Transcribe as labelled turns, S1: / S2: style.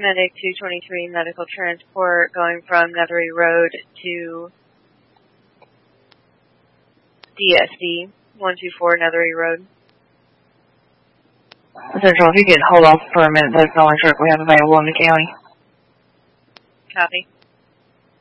S1: Medic 223 medical transport going from Nethery Road to DSD 124 Nethery Road.
S2: Central, if you could hold off for a minute, that's the only truck we have available in the county.
S1: Copy.